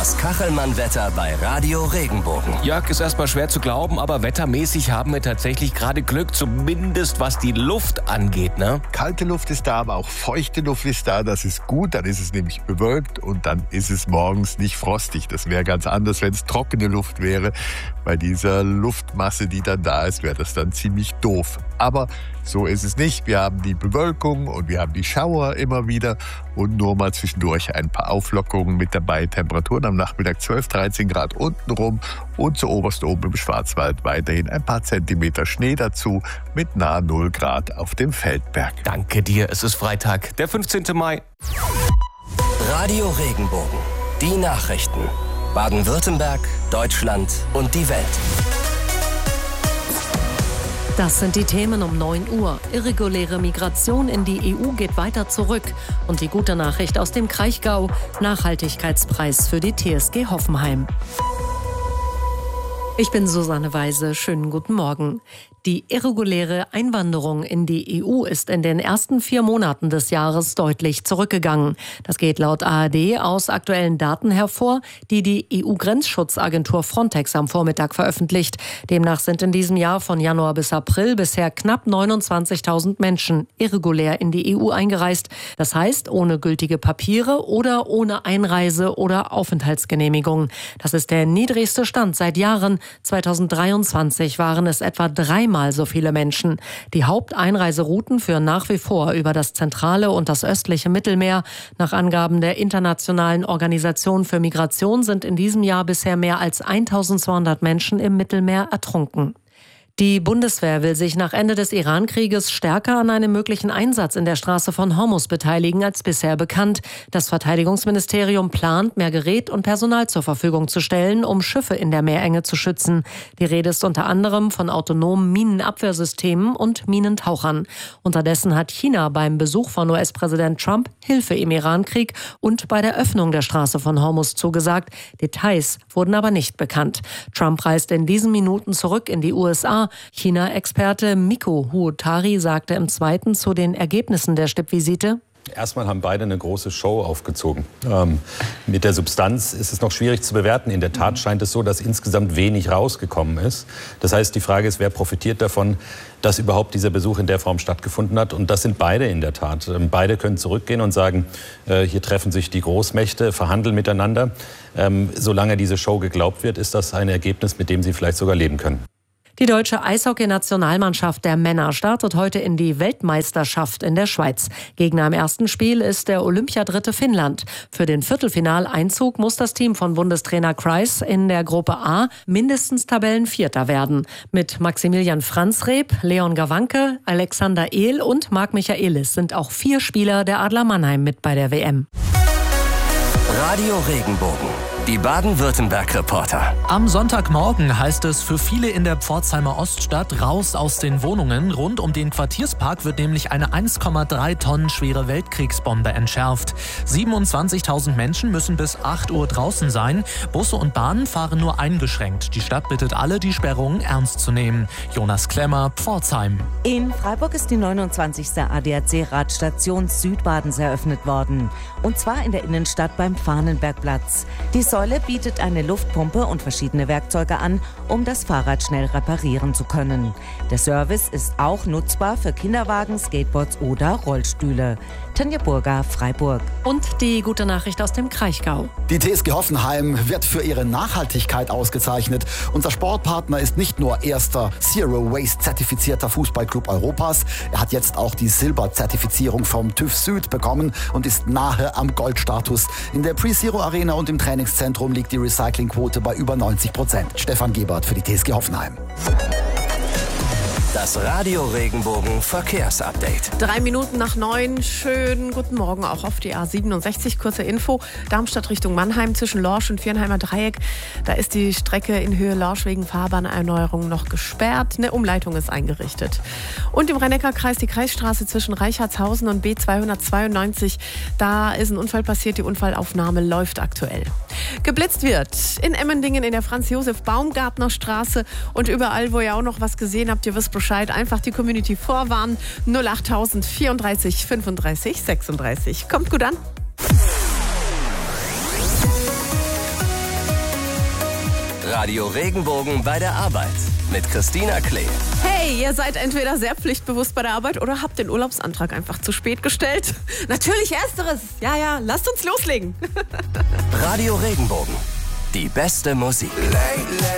Das Kachelmann-Wetter bei Radio Regenbogen. Jörg, ist erstmal schwer zu glauben, aber wettermäßig haben wir tatsächlich gerade Glück, zumindest was die Luft angeht, ne? Kalte Luft ist da, aber auch feuchte Luft ist da. Das ist gut, dann ist es nämlich bewölkt und dann ist es morgens nicht frostig. Das wäre ganz anders, wenn es trockene Luft wäre. Bei dieser Luftmasse, die dann da ist, wäre das dann ziemlich doof. Aber so ist es nicht. Wir haben die Bewölkung und wir haben die Schauer immer wieder und nur mal zwischendurch ein paar Auflockerungen mit dabei. Temperaturen am Nachmittag 12, 13 Grad untenrum und zuoberst oben im Schwarzwald weiterhin ein paar Zentimeter Schnee dazu mit nahe 0 Grad auf dem Feldberg. Danke dir, es ist Freitag, der 15. Mai. Radio Regenbogen. Die Nachrichten. Baden-Württemberg, Deutschland und die Welt. Das sind die Themen um 9 Uhr. Irreguläre Migration in die EU geht weiter zurück. Und die gute Nachricht aus dem Kraichgau: Nachhaltigkeitspreis für die TSG Hoffenheim. Ich bin Susanne Weise. Schönen guten Morgen. Die irreguläre Einwanderung in die EU ist in den ersten 4 Monaten des Jahres deutlich zurückgegangen. Das geht laut ARD aus aktuellen Daten hervor, die die EU-Grenzschutzagentur Frontex am Vormittag veröffentlicht. Demnach sind in diesem Jahr von Januar bis April bisher knapp 29.000 Menschen irregulär in die EU eingereist. Das heißt, ohne gültige Papiere oder ohne Einreise- oder Aufenthaltsgenehmigung. Das ist der niedrigste Stand seit Jahren. 2023 waren es etwa 3-mal so viele Menschen. Die Haupteinreiserouten führen nach wie vor über das zentrale und das östliche Mittelmeer. Nach Angaben der Internationalen Organisation für Migration sind in diesem Jahr bisher mehr als 1.200 Menschen im Mittelmeer ertrunken. Die Bundeswehr will sich nach Ende des Iran-Krieges stärker an einem möglichen Einsatz in der Straße von Hormuz beteiligen als bisher bekannt. Das Verteidigungsministerium plant, mehr Gerät und Personal zur Verfügung zu stellen, um Schiffe in der Meerenge zu schützen. Die Rede ist unter anderem von autonomen Minenabwehrsystemen und Minentauchern. Unterdessen hat China beim Besuch von US-Präsident Trump Hilfe im Iran-Krieg und bei der Öffnung der Straße von Hormuz zugesagt. Details wurden aber nicht bekannt. Trump reist in diesen Minuten zurück in die USA. China-Experte Miko Huotari sagte im Zweiten zu den Ergebnissen der Stippvisite: Erstmal haben beide eine große Show aufgezogen. Mit der Substanz ist es noch schwierig zu bewerten. In der Tat scheint es so, dass insgesamt wenig rausgekommen ist. Das heißt, die Frage ist, wer profitiert davon, dass überhaupt dieser Besuch in der Form stattgefunden hat. Und das sind beide in der Tat. Beide können zurückgehen und sagen, hier treffen sich die Großmächte, verhandeln miteinander. Solange diese Show geglaubt wird, ist das ein Ergebnis, mit dem sie vielleicht sogar leben können. Die deutsche Eishockey-Nationalmannschaft der Männer startet heute in die Weltmeisterschaft in der Schweiz. Gegner im ersten Spiel ist der Olympiadritte Finnland. Für den Viertelfinaleinzug muss das Team von Bundestrainer Kreis in der Gruppe A mindestens Tabellenvierter werden. Mit Maximilian Franzreb, Leon Gawanke, Alexander Ehl und Marc Michaelis sind auch 4 Spieler der Adler Mannheim mit bei der WM. Radio Regenbogen. Die Baden-Württemberg-Reporter. Am Sonntagmorgen heißt es für viele in der Pforzheimer Oststadt raus aus den Wohnungen. Rund um den Quartierspark wird nämlich eine 1,3 Tonnen schwere Weltkriegsbombe entschärft. 27.000 Menschen müssen bis 8 Uhr draußen sein. Busse und Bahnen fahren nur eingeschränkt. Die Stadt bittet alle, die Sperrungen ernst zu nehmen. Jonas Klemmer, Pforzheim. In Freiburg ist die 29. ADAC-Radstation Südbadens eröffnet worden. Und zwar in der Innenstadt beim Fahnenbergplatz. Die Säule bietet eine Luftpumpe und verschiedene Werkzeuge an, um das Fahrrad schnell reparieren zu können. Der Service ist auch nutzbar für Kinderwagen, Skateboards oder Rollstühle. Tanja Burger, Freiburg. Und die gute Nachricht aus dem Kraichgau. Die TSG Hoffenheim wird für ihre Nachhaltigkeit ausgezeichnet. Unser Sportpartner ist nicht nur erster Zero-Waste-zertifizierter Fußballclub Europas. Er hat jetzt auch die Silber-Zertifizierung vom TÜV Süd bekommen und ist nahe am Goldstatus. In der Pre-Zero Arena und im Trainingszentrum liegt die Recyclingquote bei über 90%. Stefan Gebert für die TSG Hoffenheim. Das Radio Regenbogen Verkehrsupdate. 3 Minuten nach 9. Schönen guten Morgen auch auf die A67. Kurze Info. Darmstadt Richtung Mannheim zwischen Lorsch und Viernheimer Dreieck. Da ist die Strecke in Höhe Lorsch wegen Fahrbahnerneuerung noch gesperrt. Eine Umleitung ist eingerichtet. Und im Rhein-Neckar-Kreis die Kreisstraße zwischen Reichartshausen und B292. Da ist ein Unfall passiert. Die Unfallaufnahme läuft aktuell. Geblitzt wird in Emmendingen in der Franz-Josef-Baumgartner-Straße und überall, wo ihr auch noch was gesehen habt, ihr wisst Bescheid, einfach die Community vorwarnen. 08000 34 35 36. Kommt gut an. Radio Regenbogen bei der Arbeit mit Christina Klee. Hey, ihr seid entweder sehr pflichtbewusst bei der Arbeit oder habt den Urlaubsantrag einfach zu spät gestellt. Natürlich ersteres. Ja, lasst uns loslegen. Radio Regenbogen. Die beste Musik.